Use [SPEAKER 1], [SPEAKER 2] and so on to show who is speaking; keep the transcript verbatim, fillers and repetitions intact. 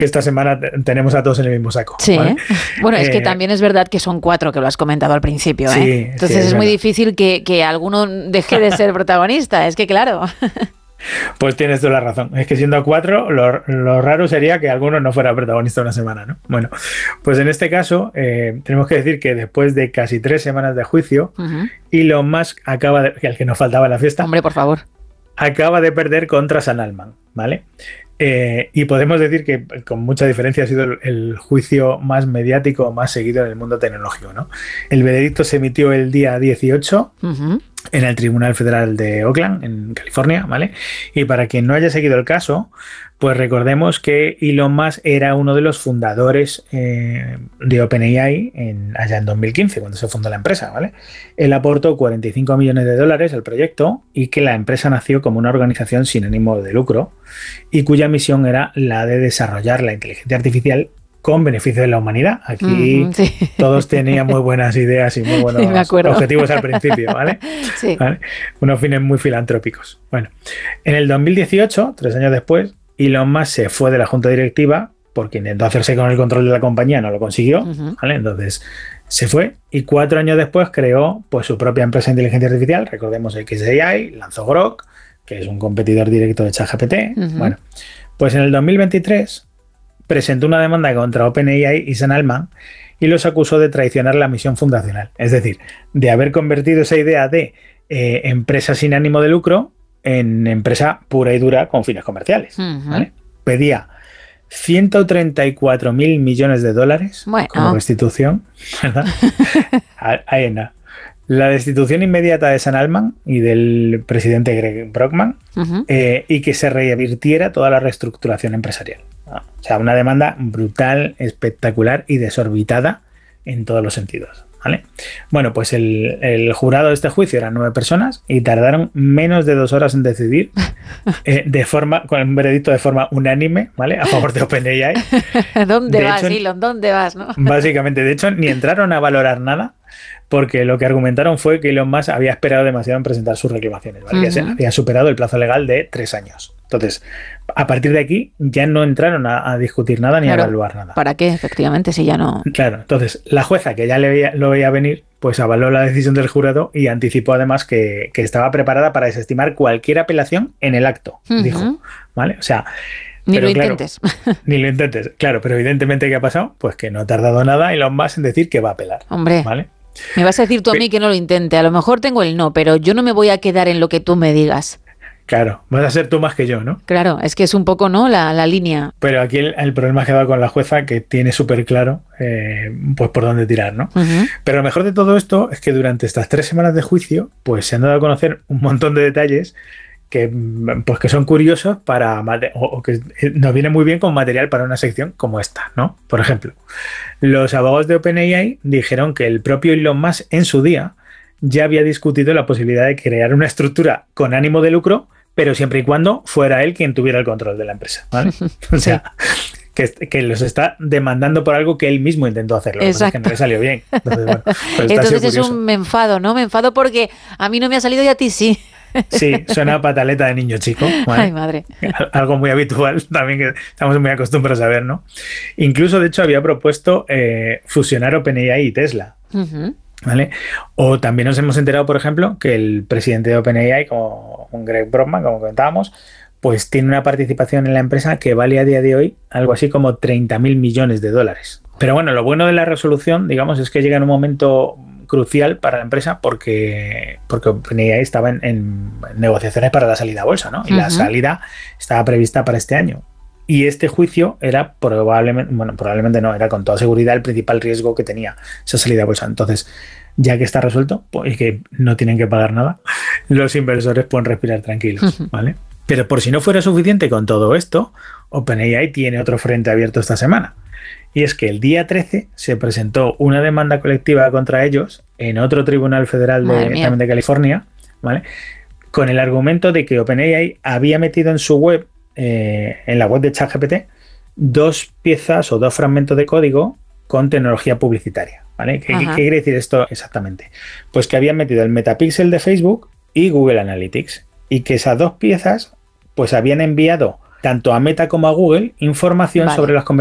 [SPEAKER 1] que esta semana tenemos a todos en el mismo saco.
[SPEAKER 2] Sí,
[SPEAKER 1] ¿vale?
[SPEAKER 2] Bueno, es
[SPEAKER 1] eh,
[SPEAKER 2] que también es verdad que son cuatro, que lo has comentado al principio, ¿eh?
[SPEAKER 1] Sí,
[SPEAKER 2] Entonces
[SPEAKER 1] sí, es,
[SPEAKER 2] es muy
[SPEAKER 1] verdad.
[SPEAKER 2] difícil que, que alguno deje de ser protagonista, es que claro.
[SPEAKER 1] Pues tienes toda la razón. Es que siendo cuatro, lo, lo raro sería que alguno no fuera protagonista una semana, ¿no? Bueno, pues en este caso eh, tenemos que decir que después de casi tres semanas de juicio, uh-huh. Elon Musk acaba de, el que nos faltaba en la fiesta,
[SPEAKER 2] hombre, por favor,
[SPEAKER 1] acaba de perder contra Sam Altman, ¿vale? Eh, y podemos decir que con mucha diferencia ha sido el, el juicio más mediático, más seguido en el mundo tecnológico, ¿no? El veredicto se emitió el día dieciocho uh-huh. en el Tribunal Federal de Oakland, en California, ¿vale? Y para quien no haya seguido el caso, pues recordemos que Elon Musk era uno de los fundadores eh, de OpenAI en, allá en dos mil quince, cuando se fundó la empresa, ¿vale? Él aportó cuarenta y cinco millones de dólares al proyecto y que la empresa nació como una organización sin ánimo de lucro y cuya misión era la de desarrollar la inteligencia artificial con beneficio de la humanidad. Aquí mm, sí. todos tenían muy buenas ideas y muy buenos sí, objetivos al principio, ¿vale? Sí. ¿Vale? Unos fines muy filantrópicos. Bueno, en el dos mil dieciocho, tres años después, Elon Musk se fue de la junta directiva porque intentó hacerse con el control de la compañía, no lo consiguió, uh-huh. ¿vale? Entonces se fue y cuatro años después creó pues, su propia empresa de inteligencia artificial, recordemos X A I, lanzó Grok, que es un competidor directo de ChatGPT. Uh-huh. Bueno, pues en el dos mil veintitrés presentó una demanda contra OpenAI y Sam Altman y los acusó de traicionar la misión fundacional, es decir, de haber convertido esa idea de eh, empresa sin ánimo de lucro en empresa pura y dura con fines comerciales. Uh-huh. ¿Vale? Pedía ciento treinta y cuatro mil millones de dólares bueno. como restitución, ¿verdad? Ahí nada. La destitución inmediata de Sam Altman y del presidente Greg Brockman uh-huh. eh, y que se revirtiera toda la reestructuración empresarial. ¿No? O sea, una demanda brutal, espectacular y desorbitada en todos los sentidos. ¿Vale? Bueno, pues el, el jurado de este juicio eran nueve personas y tardaron menos de dos horas en decidir eh, de forma, con un veredicto de forma unánime, ¿vale? A favor de OpenAI.
[SPEAKER 2] ¿Dónde
[SPEAKER 1] de
[SPEAKER 2] vas,
[SPEAKER 1] hecho,
[SPEAKER 2] Elon? ¿Dónde vas? ¿No?
[SPEAKER 1] Básicamente, de hecho, ni entraron a valorar nada porque lo que argumentaron fue que Elon Musk había esperado demasiado en presentar sus reclamaciones, ¿vale? Uh-huh. Ya había superado el plazo legal de tres años. Entonces, a partir de aquí ya no entraron a, a discutir nada ni claro, a evaluar nada.
[SPEAKER 2] ¿Para qué? Efectivamente, si ya no...
[SPEAKER 1] Claro, entonces la jueza, que ya le veía, lo veía venir, pues avaló la decisión del jurado y anticipó además que, que estaba preparada para desestimar cualquier apelación en el acto, uh-huh. dijo. ¿Vale? O sea...
[SPEAKER 2] Ni
[SPEAKER 1] pero
[SPEAKER 2] lo
[SPEAKER 1] claro,
[SPEAKER 2] intentes.
[SPEAKER 1] Ni lo intentes, claro, pero evidentemente ¿qué ha pasado? Pues que no ha tardado nada Elon Musk en decir que va a apelar.
[SPEAKER 2] Hombre,
[SPEAKER 1] ¿vale?
[SPEAKER 2] Me vas a decir tú a mí que no lo intente. A lo mejor tengo el no, pero yo no me voy a quedar en lo que tú me digas.
[SPEAKER 1] Claro, vas a ser tú más que yo, ¿no?
[SPEAKER 2] Claro, es que es un poco, ¿no? La, la línea.
[SPEAKER 1] Pero aquí el, el problema ha quedado con la jueza, que tiene súper claro eh, pues por dónde tirar, ¿no? Uh-huh. Pero lo mejor de todo esto es que durante estas tres semanas de juicio, pues se han dado a conocer un montón de detalles que, pues, que son curiosos para o, o que nos viene muy bien como material para una sección como esta, ¿no? Por ejemplo, los abogados de OpenAI dijeron que el propio Elon Musk en su día ya había discutido la posibilidad de crear una estructura con ánimo de lucro, pero siempre y cuando fuera él quien tuviera el control de la empresa, ¿vale? O sea, sí. que, que los está demandando por algo que él mismo intentó hacerlo, es que no le salió bien. Entonces, bueno, pues
[SPEAKER 2] Entonces es un me enfado, ¿no? Me enfado porque a mí no me ha salido y a ti sí.
[SPEAKER 1] Sí, suena a pataleta de niño chico, ¿vale?
[SPEAKER 2] Ay, madre.
[SPEAKER 1] Algo muy habitual también que estamos muy acostumbrados a ver, ¿no? Incluso, de hecho, había propuesto eh, fusionar OpenAI y Tesla. Uh-huh. ¿Vale? O también nos hemos enterado, por ejemplo, que el presidente de OpenAI, como Greg Brockman, como comentábamos, pues tiene una participación en la empresa que vale a día de hoy algo así como treinta mil millones de dólares. Pero bueno, lo bueno de la resolución, digamos, es que llega en un momento crucial para la empresa porque, porque OpenAI estaba en, en negociaciones para la salida a bolsa, ¿no? Y uh-huh. la salida estaba prevista para este año. Y este juicio era probablemente, bueno, probablemente no, era con toda seguridad el principal riesgo que tenía esa salida a bolsa. Entonces, ya que está resuelto, pues, y que no tienen que pagar nada, los inversores pueden respirar tranquilos, uh-huh. ¿vale? Pero por si no fuera suficiente con todo esto, OpenAI tiene otro frente abierto esta semana. Y es que el día trece se presentó una demanda colectiva contra ellos en otro tribunal federal de, también de California, ¿vale? Con el argumento de que OpenAI había metido en su web, eh, en la web de ChatGPT, dos piezas o dos fragmentos de código con tecnología publicitaria, ¿vale? ¿Qué, ¿Qué quiere decir esto exactamente? Pues que habían metido el Metapixel de Facebook y Google Analytics y que esas dos piezas pues habían enviado tanto a Meta como a Google información
[SPEAKER 2] Vale.
[SPEAKER 1] sobre las conversaciones